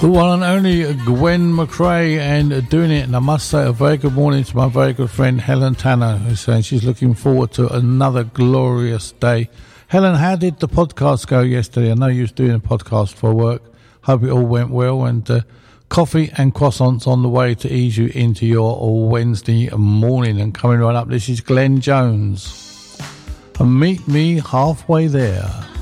The one and only Gwen McRae, and doing it. And I must say a very good morning to my very good friend Helen Tanner, who's saying she's looking forward to another glorious day. Helen, how did the podcast go yesterday? I know you was doing a podcast for work. Hope it all went well, and coffee and croissants on the way to ease you into your Wednesday morning. And coming right up, this is Glenn Jones. And meet me halfway there.